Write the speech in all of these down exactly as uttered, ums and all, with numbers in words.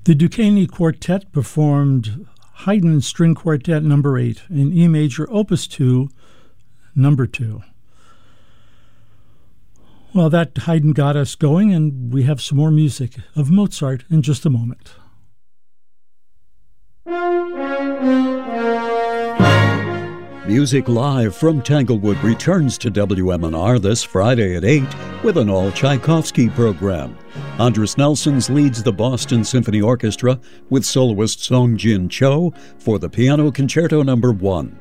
The Duquesne Quartet performed Haydn String Quartet number eight in E major, opus two, number two. Well, that Haydn got us going, and we have some more music of Mozart in just a moment. Music Live from Tanglewood returns to W M N R this Friday at eight with an all-Tchaikovsky program. Andras Nelsons leads the Boston Symphony Orchestra with soloist Song Jin Cho for the Piano Concerto number one.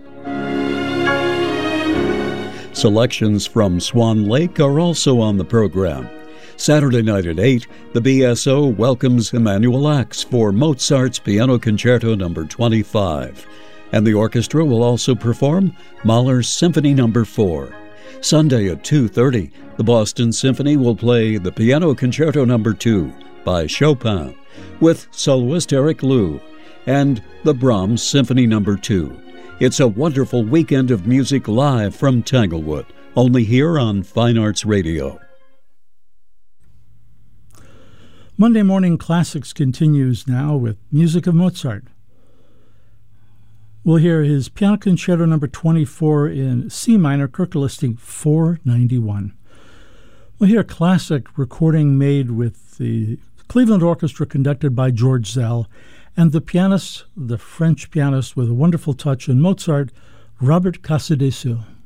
Selections from Swan Lake are also on the program. Saturday night at eight, the B S O welcomes Emanuel Ax for Mozart's Piano Concerto number twenty-five. And the orchestra will also perform Mahler's Symphony number four. Sunday at two thirty, the Boston Symphony will play the Piano Concerto number two by Chopin with soloist Eric Liu and the Brahms Symphony number two. It's a wonderful weekend of music live from Tanglewood, only here on Fine Arts Radio. Monday Morning Classics continues now with music of Mozart. We'll hear his Piano Concerto number twenty-four in C minor, Kirk listing four ninety-one. We'll hear a classic recording made with the Cleveland Orchestra conducted by George Zell and the pianist, the French pianist with a wonderful touch in Mozart, Robert Casadesus.